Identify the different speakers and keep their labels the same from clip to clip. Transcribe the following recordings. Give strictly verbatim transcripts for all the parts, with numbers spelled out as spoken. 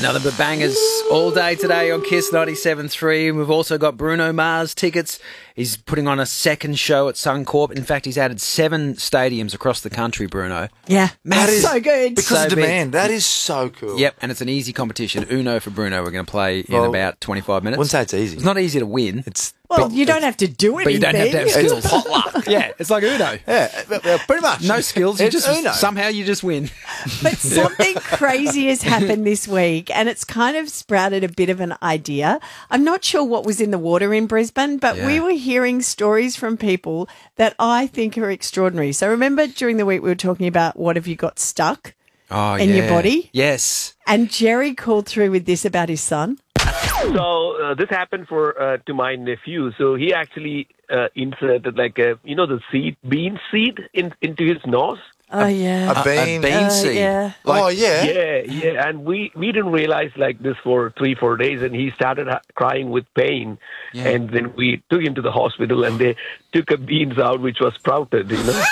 Speaker 1: Another bit bangers all day today on Kiss ninety-seven point three. We've also got Bruno Mars tickets. He's putting on a second show at Suncorp. In fact, he's added seven stadiums across the country, Bruno.
Speaker 2: Yeah,
Speaker 1: That
Speaker 2: that's
Speaker 1: is
Speaker 2: so good.
Speaker 3: Because
Speaker 1: So
Speaker 3: of
Speaker 1: big.
Speaker 3: demand. That is so cool.
Speaker 1: Yep, and it's an easy competition. Uno for Bruno. We're going to play in
Speaker 3: Well,
Speaker 1: about twenty-five minutes.
Speaker 3: Wouldn't say it's easy.
Speaker 1: It's not easy to win.
Speaker 3: It's
Speaker 2: Well, you don't have to do anything.
Speaker 1: But you don't have to have skills.
Speaker 3: It's potluck.
Speaker 1: Yeah, it's like Uno.
Speaker 3: Yeah, well, well, pretty much.
Speaker 1: No skills. You
Speaker 3: It's
Speaker 1: just
Speaker 3: Uno.
Speaker 1: somehow you just win.
Speaker 2: But something crazy has happened this week, and it's kind of sprouted a bit of an idea. I'm not sure what was in the water in Brisbane, but
Speaker 1: Yeah.
Speaker 2: we were hearing stories from people that I think are extraordinary. So remember during the week we were talking about what have you got stuck
Speaker 1: Oh,
Speaker 2: in your
Speaker 1: yeah.
Speaker 2: body?
Speaker 1: Yes.
Speaker 2: And Jerry called through with this about his son.
Speaker 4: So uh, this happened for uh, to my nephew. So he actually uh, inserted like a you know the seed bean seed in, into his nose.
Speaker 2: Oh, yeah.
Speaker 3: A bean.
Speaker 1: bean
Speaker 2: Uh,
Speaker 1: seed.
Speaker 2: yeah.
Speaker 3: oh, yeah.
Speaker 4: Yeah, yeah, and we, we didn't realize like this for three four days, and he started ha- crying with pain,
Speaker 1: Yeah.
Speaker 4: and then we took him to the hospital, and they took a beans out which was sprouted, you know.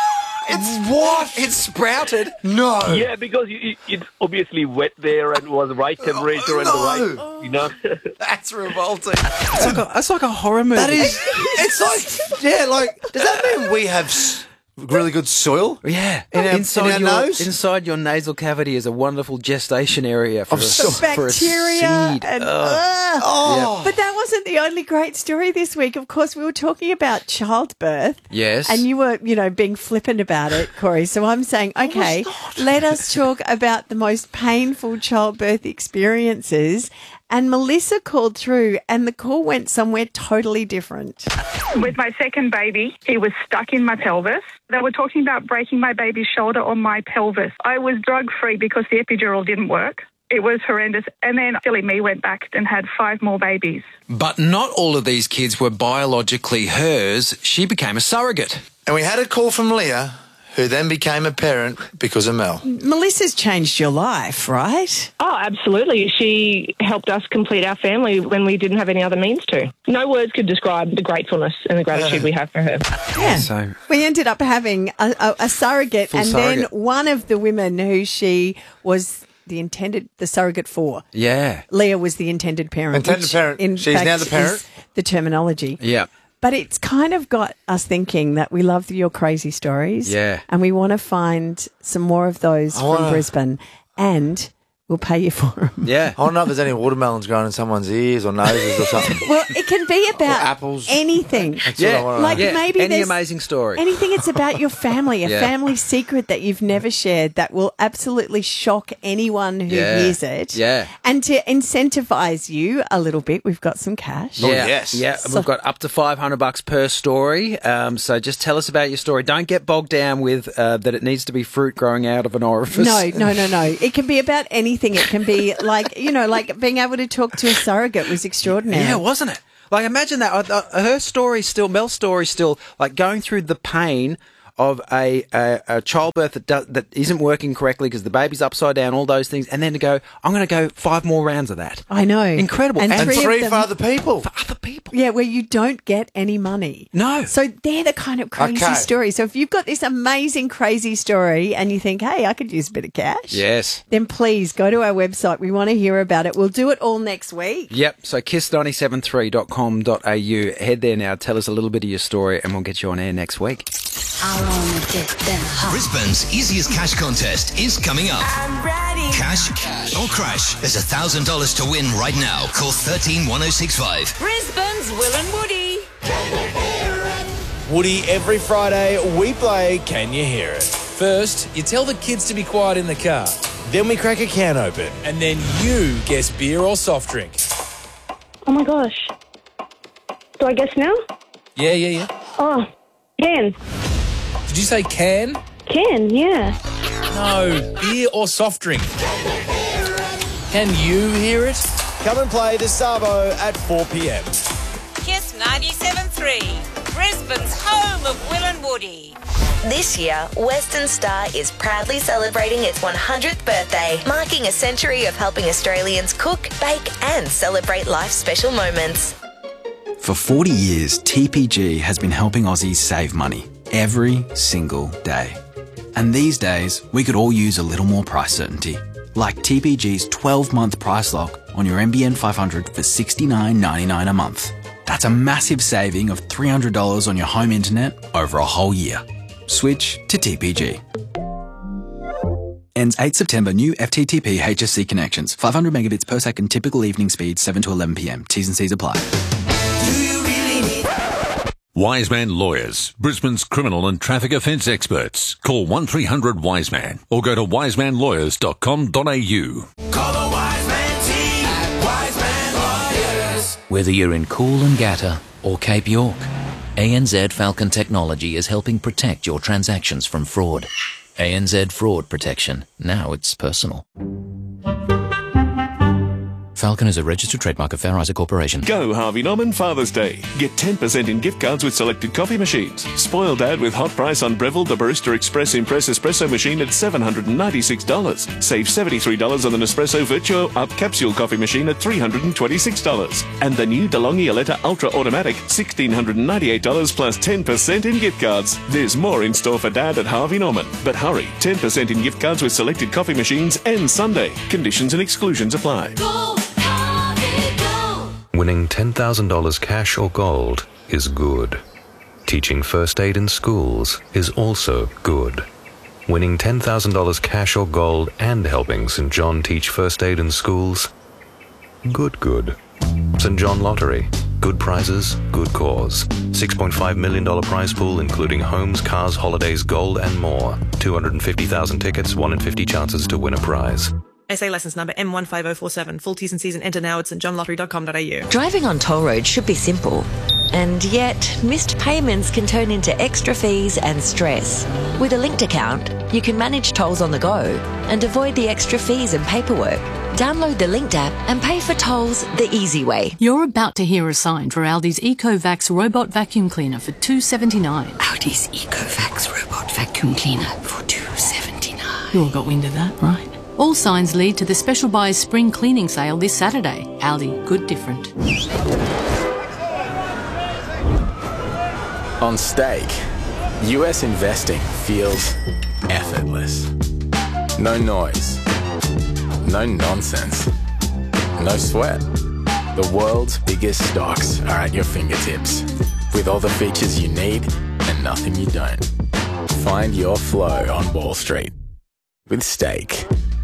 Speaker 1: It's what? It's sprouted.
Speaker 3: No.
Speaker 4: Yeah, because it, it's obviously wet there and was the right temperature and the right, you know.
Speaker 3: That's revolting.
Speaker 1: It's like a, it's like a horror movie.
Speaker 3: That is, it's like, yeah, like, does that mean we have s- really good soil?
Speaker 1: Yeah,
Speaker 3: In our-
Speaker 1: inside
Speaker 3: in our
Speaker 1: your
Speaker 3: nose?
Speaker 1: inside your nasal cavity is a wonderful gestation area for,
Speaker 3: Of
Speaker 1: a,
Speaker 3: so-
Speaker 1: for a
Speaker 2: Bacteria
Speaker 1: seed.
Speaker 2: and
Speaker 1: Ugh.
Speaker 2: ugh.
Speaker 3: Oh.
Speaker 2: But that wasn't the only great story this week. Of course, we were talking about childbirth.
Speaker 1: Yes,
Speaker 2: And you were, you know, being flippant about it, Corey. So I'm saying, okay, let us talk about the most painful childbirth experiences. And Melissa called through, and the call went somewhere totally different.
Speaker 5: With my second baby, he was stuck in my pelvis. They were talking about breaking my baby's shoulder on my pelvis. I was drug-free because the epidural didn't work. It was horrendous. And then silly me went back and had five more babies.
Speaker 1: but not all of these kids were biologically hers. She became a surrogate.
Speaker 3: And we had a call from Leah, who then became a parent because of Mel.
Speaker 2: Melissa's changed your life, right?
Speaker 6: Oh, absolutely. She helped us complete our family when we didn't have any other means to. No words could describe the gratefulness and the gratitude we have for her.
Speaker 2: Yeah.
Speaker 1: So
Speaker 2: We ended up having a, a, a surrogate,
Speaker 1: Full
Speaker 2: and
Speaker 1: surrogate.
Speaker 2: then one of the women who she was the intended, the surrogate for.
Speaker 1: yeah,
Speaker 2: Leah was the intended parent.
Speaker 3: Intended
Speaker 2: which
Speaker 3: parent.
Speaker 2: in
Speaker 3: She's
Speaker 2: fact
Speaker 3: now the parent?
Speaker 2: is the terminology.
Speaker 1: yeah.
Speaker 2: But it's kind of got us thinking that we love your crazy stories.
Speaker 1: Yeah.
Speaker 2: And we want to find some more of those
Speaker 3: I
Speaker 2: from
Speaker 3: wanna-
Speaker 2: Brisbane. And we'll pay you for them.
Speaker 1: Yeah.
Speaker 3: I don't know if there's any watermelons growing in someone's ears or noses or something.
Speaker 2: Well, it can be about
Speaker 3: apples.
Speaker 2: anything.
Speaker 3: That's
Speaker 1: Yeah.
Speaker 3: what I want to
Speaker 2: Like
Speaker 3: know.
Speaker 1: Yeah.
Speaker 2: maybe
Speaker 1: Any
Speaker 2: there's
Speaker 1: amazing story.
Speaker 2: anything it's about your family, a
Speaker 1: Yeah.
Speaker 2: family secret that you've never shared that will absolutely shock anyone who
Speaker 1: Yeah.
Speaker 2: hears it.
Speaker 1: Yeah.
Speaker 2: And to incentivize you a little bit, we've got some cash.
Speaker 3: Oh,
Speaker 1: Yeah,
Speaker 3: yes.
Speaker 1: yeah.
Speaker 2: So-
Speaker 1: We've got up to five hundred bucks per story. Um, so just tell us about your story. Don't get bogged down with uh, that it needs to be fruit growing out of an orifice.
Speaker 2: No, no, no, no. It can be about anything. It can be like, you know, like being able to talk to a surrogate was extraordinary.
Speaker 1: Yeah, wasn't it? Like, imagine that. Uh, uh, her story still, Mel's story still, like going through the pain of a, a, a childbirth that do, that isn't working correctly because the baby's upside down, all those things, and then to go, I'm going to go five more rounds of that.
Speaker 2: I know.
Speaker 1: Incredible.
Speaker 2: And,
Speaker 1: And
Speaker 3: And
Speaker 2: three,
Speaker 3: three
Speaker 2: of them,
Speaker 3: for other people.
Speaker 1: For other people.
Speaker 2: yeah, where you don't get any money.
Speaker 1: No.
Speaker 2: So they're the kind of crazy
Speaker 3: Okay.
Speaker 2: stories. So if you've got this amazing, crazy story and you think, hey, I could use a bit of cash.
Speaker 1: Yes.
Speaker 2: Then please go to our website. We want to hear about it. We'll do it all next week.
Speaker 1: Yep. So kiss nine seven three dot com dot a u. Head there now. Tell us a little bit of your story and we'll get you on air next week.
Speaker 7: I wanna get them hot.
Speaker 8: Brisbane's easiest cash contest is coming up.
Speaker 7: I'm ready.
Speaker 8: Cash, or crash. There's one thousand dollars to win right now. Call one three one oh six five.
Speaker 7: Brisbane's Will and Woody.
Speaker 9: Woody, every Friday we play Can You Hear It? First, you tell the kids to be quiet in the car. Then we crack a can open. And then you guess beer or soft drink.
Speaker 6: Oh my gosh. Do I guess now?
Speaker 9: Yeah, yeah, yeah.
Speaker 6: Oh, can.
Speaker 9: Did you say can?
Speaker 6: Can, yeah.
Speaker 9: No, beer or soft drink. Can you hear it? Come and play the Savo at four p.m.
Speaker 7: Kiss ninety-seven point three. Brisbane's home of Will and Woody.
Speaker 10: This year, Western Star is proudly celebrating its one hundredth birthday, marking a century of helping Australians cook, bake and celebrate life's special moments.
Speaker 11: For forty years, T P G has been helping Aussies save money every single day. And these days, we could all use a little more price certainty. like T P G's twelve-month price lock on your N B N five hundred for sixty-nine ninety-nine a month. That's a massive saving of three hundred dollars on your home internet over a whole year. Switch to T P G. Ends eighth September. New F T T P H S C connections. five hundred megabits per second typical evening speed, seven to eleven p m. T's and C's apply.
Speaker 12: Wiseman Lawyers, Brisbane's criminal and traffic offence experts. Call one three hundred Wiseman or go to wiseman lawyers dot com dot a u.
Speaker 13: Call the Wiseman team at Wiseman Lawyers.
Speaker 14: Whether you're in Coolangatta or Cape York, A N Z Falcon Technology is helping protect your transactions from fraud. A N Z Fraud Protection. Now it's personal. Falcon is a registered trademark of Fair Isaac Corporation.
Speaker 15: Go Harvey Norman Father's Day. Get ten percent in gift cards with selected coffee machines. Spoil Dad with hot price on Breville the Barista Express Impress Espresso machine at seven hundred ninety-six dollars. Save seventy-three dollars on the Nespresso Virtuo Up Capsule coffee machine at three hundred twenty-six dollars. And the new DeLonghi Aletta Ultra Automatic, one thousand six hundred ninety-eight dollars plus ten percent in gift cards. There's more in store for Dad at Harvey Norman. But hurry, ten percent in gift cards with selected coffee machines and Sunday. Conditions and exclusions apply.
Speaker 13: Go, Harvey, go.
Speaker 16: Winning ten thousand dollars cash or gold is good. Teaching first aid in schools is also good. Winning ten thousand dollars cash or gold and helping Saint John teach first aid in schools? Good, good. Saint John Lottery. Good prizes, good cause. six point five million dollars prize pool including homes, cars, holidays, gold and more. two hundred fifty thousand tickets, one in fifty chances to win a prize.
Speaker 17: S A licence number M one five zero four seven. Full T's and C's and enter now at st john lottery dot com dot a u.
Speaker 18: Driving on toll roads should be simple. And yet, missed payments can turn into extra fees and stress. With a linked account, you can manage tolls on the go and avoid the extra fees and paperwork. Download the Linked app and pay for tolls the easy way.
Speaker 19: You're about to hear a sign for Aldi's EcoVax Robot Vacuum Cleaner for two dollars seventy-nine.
Speaker 20: Aldi's EcoVax Robot Vacuum Cleaner for two dollars seventy-nine.
Speaker 19: You all got wind of that, right? All signs lead to the Special Buys Spring Cleaning Sale this Saturday. Aldi, good different.
Speaker 21: On Stake, U S investing feels effortless. No noise. No nonsense. No sweat. The world's biggest stocks are at your fingertips, with all the features you need and nothing you don't. Find your flow on Wall Street with Stake.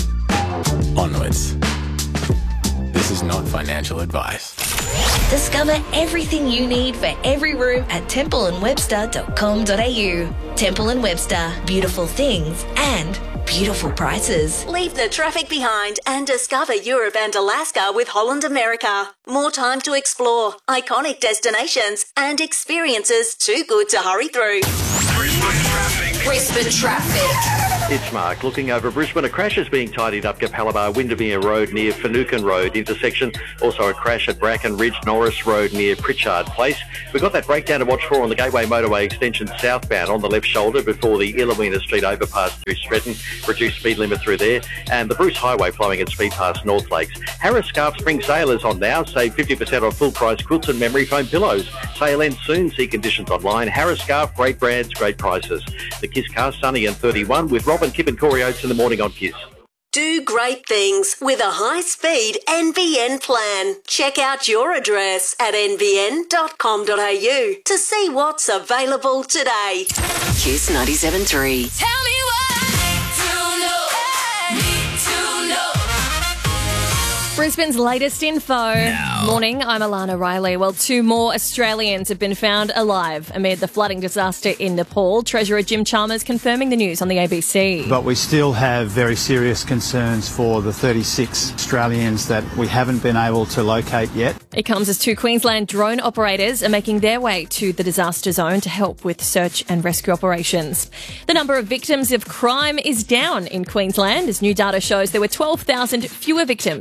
Speaker 21: Onwards. This is not financial advice.
Speaker 10: Discover everything you need for every room at temple and webster dot com dot a u. Temple and Webster, beautiful things and beautiful prices.
Speaker 22: Leave the traffic behind and discover Europe and Alaska with Holland America. More time to explore, iconic destinations and experiences too good to hurry through.
Speaker 13: Brisbane traffic.
Speaker 22: Brisbane traffic.
Speaker 23: It's Mark. Looking over Brisbane, a crash is being tidied up Capalaba, Windermere Road near Finucane Road intersection. Also a crash at Bracken Ridge, Norris Road near Pritchard Place. We've got that breakdown to watch for on the Gateway Motorway extension southbound on the left shoulder before the Illumina Street overpass through Stretton. Reduced speed limit through there. And the Bruce Highway flowing at speed past North Lakes. Harris Scarf Spring Sale is on now. Save fifty percent on full price quilts and memory foam pillows. Sale ends soon. See conditions online. Harris Scarf, great brands, great prices. The Kiss Car, sunny and thirty-one with Rob and Kip and Corey Oates in the morning on Kiss.
Speaker 22: Do great things with a high-speed N B N plan. Check out your address at n b n dot com dot a u to see what's available today.
Speaker 18: Kiss ninety-seven point three.
Speaker 13: Tell me what to know. Need to know.
Speaker 24: Brisbane's latest info. Now. Morning, I'm Alana Riley. Well, two more Australians have been found alive amid the flooding disaster in Nepal. Treasurer Jim Chalmers confirming the news on the A B C.
Speaker 25: But we still have very serious concerns for the thirty-six Australians that we haven't been able to locate yet.
Speaker 24: It comes as two Queensland drone operators are making their way to the disaster zone to help with search and rescue operations. The number of victims of crime is down in Queensland as new data shows there were twelve thousand fewer victims in the first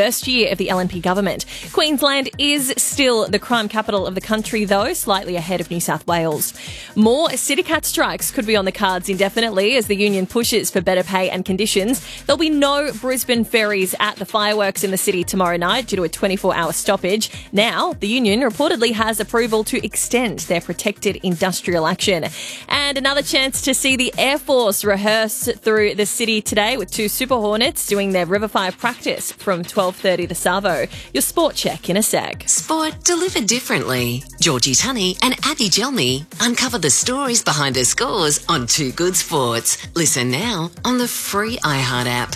Speaker 24: first year of the L N P government. Queensland is still the crime capital of the country, though, slightly ahead of New South Wales. More CityCat strikes could be on the cards indefinitely as the union pushes for better pay and conditions. There'll be no Brisbane ferries at the fireworks in the city tomorrow night due to a twenty-four hour stoppage. Now, the union reportedly has approval to extend their protected industrial action. And another chance to see the Air Force rehearse through the city today with two Super Hornets doing their River Fire practice from twelve thirty the Savo. Your sport check in a sec.
Speaker 1: Sport delivered differently. Georgie Tunney and Abby Gelmy uncover the stories behind her scores on Two Good Sports. Listen now on the free iHeart app.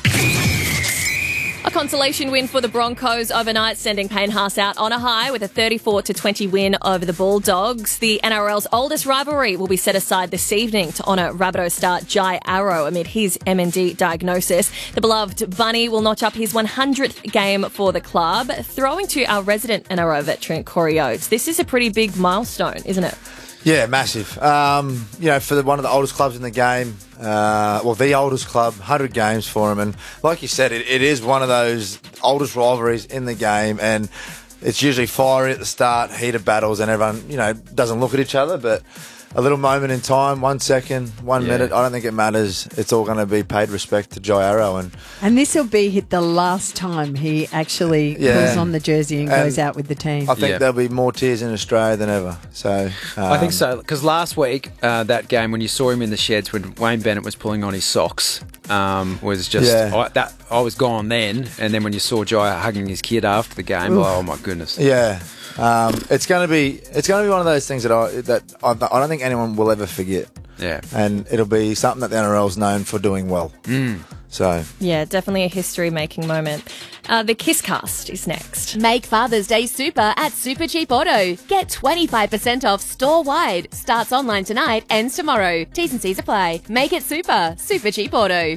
Speaker 24: A consolation win for the Broncos overnight, sending Payne Haas out on a high with a thirty-four to twenty win over the Bulldogs. The N R L's oldest rivalry will be set aside this evening to honour Rabbitoh star Jai Arrow amid his M N D diagnosis. The beloved Bunny will notch up his one hundredth game for the club, throwing to our resident N R L veteran Corey Oates. This is a pretty big milestone, isn't it?
Speaker 2: Yeah, massive. Um, you know, for the, one of the oldest clubs in the game, uh, well, the oldest club, one hundred games for him. And like you said, it, it is one of those oldest rivalries in the game. And it's usually fiery at the start, heated battles, and everyone, you know, doesn't look at each other. But a little moment in time, one second, one
Speaker 3: Yeah.
Speaker 2: minute, I don't think it matters. It's all going to be paid respect to Jai Arrow. And
Speaker 3: And this will be hit the last time he actually
Speaker 2: Yeah.
Speaker 3: pulls on the jersey and,
Speaker 2: And
Speaker 3: goes out with the team.
Speaker 2: I think there'll be more tears in Australia than ever. So um,
Speaker 4: I think so, because last week, uh, that game, when you saw him in the sheds when Wayne Bennett was pulling on his socks, um, was just,
Speaker 2: Yeah.
Speaker 4: I, that, I was gone then. And then when you saw Jai hugging his kid after the game,
Speaker 2: Oof.
Speaker 4: oh my goodness.
Speaker 2: Yeah, um, it's going to be it's going to be one of those things that I that I, I don't think anyone will ever forget.
Speaker 4: Yeah,
Speaker 2: and it'll be something that the N R L is known for doing well.
Speaker 4: Mm.
Speaker 2: So
Speaker 24: Yeah, definitely a history-making moment. Uh, the Kiss Cast is next.
Speaker 5: Make Father's Day super at Super Cheap Auto. Get twenty-five percent off store-wide. Starts online tonight, ends tomorrow. T's and C's apply. Make it super. Super Cheap Auto.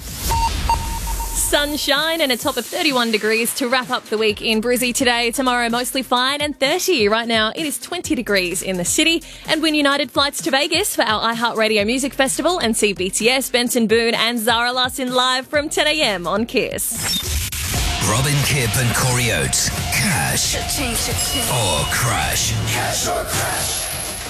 Speaker 24: Sunshine and a top of thirty-one degrees to wrap up the week in Brizzy today. Tomorrow, mostly fine and thirty. Right now, it is twenty degrees in the city. And win United flights to Vegas for our iHeartRadio Music Festival and see B T S, Benson Boone and Zara Larsson live from ten a.m. on Kiss.
Speaker 8: Robin Kipp and Corey Oates. Cash or crash. Cash or crash.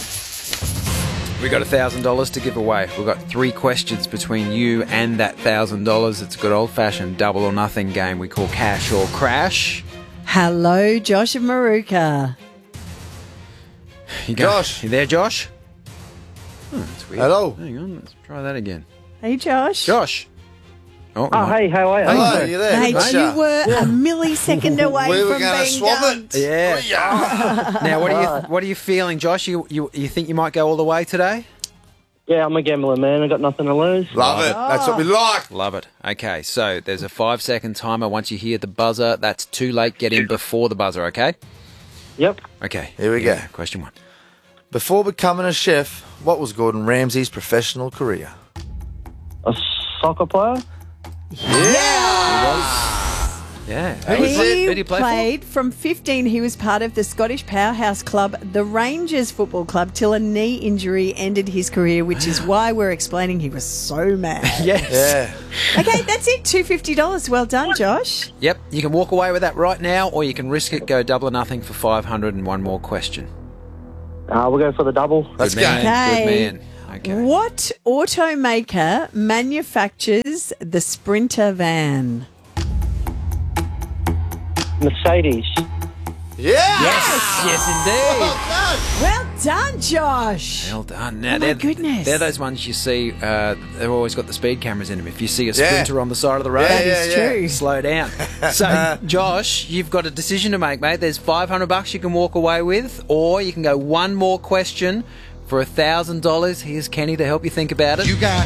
Speaker 4: We got one thousand dollars to give away. We've got three questions between you and that one thousand dollars. It's a good old-fashioned double or nothing game we call Cash or Crash.
Speaker 3: Hello, Josh of Maruka.
Speaker 4: You go. Josh. You there, Josh? Oh, that's weird.
Speaker 2: Hello.
Speaker 4: Hang on, let's try that again.
Speaker 3: Hey, Josh.
Speaker 4: Josh. Oh,
Speaker 26: Oh, hey, how are you?
Speaker 2: Hello, you there?
Speaker 3: Mate,
Speaker 2: Mate?
Speaker 3: you were a millisecond away
Speaker 2: We were
Speaker 3: from
Speaker 2: gonna
Speaker 3: being
Speaker 2: swap
Speaker 3: done.
Speaker 2: it.
Speaker 4: Yeah. Now, what are you what are you feeling, Josh? You you you think you might go all the way today?
Speaker 26: Yeah, I'm a gambler, man. I got nothing to lose.
Speaker 2: Love it. That's what we like.
Speaker 4: Love it. Okay, so there's a five second timer. Once you hear the buzzer, that's too late. Get in before the buzzer, okay?
Speaker 26: Yep.
Speaker 4: Okay.
Speaker 2: Here we go.
Speaker 4: Question one.
Speaker 2: Before becoming a chef, what was Gordon Ramsay's professional career?
Speaker 26: A soccer player?
Speaker 4: Yeah.
Speaker 3: He
Speaker 4: Who did he play
Speaker 3: played from fifteen. He was part of the Scottish powerhouse club, the Rangers Football Club, till a knee injury ended his career, which is why we're explaining he was so mad.
Speaker 4: Yes.
Speaker 2: Yeah.
Speaker 3: Okay, that's it. two hundred fifty dollars. Well done, Josh.
Speaker 4: Yep. You can walk away with that right now, or you can risk it, go double or nothing for five hundred and one more question.
Speaker 26: Uh, we'll go for the double.
Speaker 2: Let's
Speaker 4: Good man.
Speaker 2: go.
Speaker 3: Okay.
Speaker 4: Good man. Okay.
Speaker 3: What automaker manufactures the Sprinter van?
Speaker 26: Mercedes.
Speaker 2: Yeah.
Speaker 4: Yes. Yes, indeed.
Speaker 3: Well done, Josh.
Speaker 4: Well done. Now,
Speaker 3: Oh, my
Speaker 4: they're,
Speaker 3: goodness.
Speaker 4: They're those ones you see, uh, they've always got the speed cameras in them. If you see a
Speaker 2: Yeah.
Speaker 4: sprinter on the side of the road,
Speaker 2: Yeah, yeah,
Speaker 3: That is
Speaker 2: yeah.
Speaker 3: true.
Speaker 4: slow down. So, Josh, you've got a decision to make, mate. There's five hundred bucks you can walk away with, or you can go one more question for one thousand dollars. Here's Kenny to help you think about it.
Speaker 8: You got